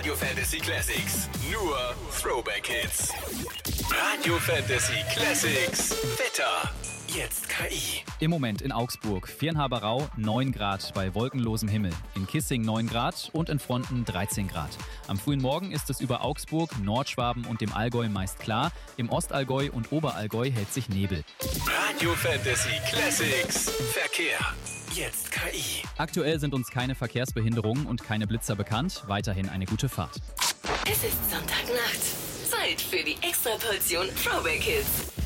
Radio Fantasy Classics. Nur Throwback Hits. Radio Fantasy Classics. Wetter. Jetzt KI. Im Moment in Augsburg, Viernhaberau 9 Grad bei wolkenlosem Himmel. In Kissing 9 Grad und in Fronten 13 Grad. Am frühen Morgen ist es über Augsburg, Nordschwaben und dem Allgäu meist klar. Im Ostallgäu und Oberallgäu hält sich Nebel. Radio Fantasy Classics. Verkehr. Jetzt KI. Aktuell sind uns keine Verkehrsbehinderungen und keine Blitzer bekannt. Weiterhin eine gute Fahrt. Es ist Sonntagnacht. Zeit für die Extraportion Throwback Hits.